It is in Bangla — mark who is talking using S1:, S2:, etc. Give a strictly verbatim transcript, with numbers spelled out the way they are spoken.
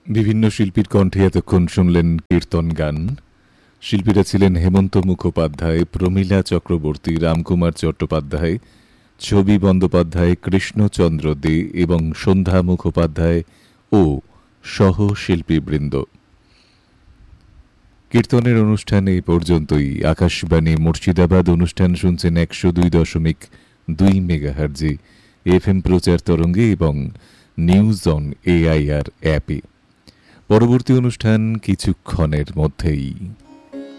S1: বিভিন্ন শিল্পীর কণ্ঠে এতক্ষণ শুনলেন কীর্তন গান। শিল্পীরা ছিলেন হেমন্ত মুখোপাধ্যায়, প্রমীলা চক্রবর্তী, রামকুমার চট্টোপাধ্যায়, ছবি বন্দ্যোপাধ্যায়, কৃষ্ণচন্দ্র দে এবং সন্ধ্যা মুখোপাধ্যায় ও সহ শিল্পীবৃন্দ। কীর্তনের অনুষ্ঠান এই পর্যন্তই। আকাশবাণী মুর্শিদাবাদ অনুষ্ঠান শুনছেন একশো দুই দশমিক দুই মেগাহার্জি এফ এম প্রচার তরঙ্গে এবং নিউজ অন এআইআর অ্যাপে। পরবর্তী অনুষ্ঠান কিছুক্ষণের মধ্যেই।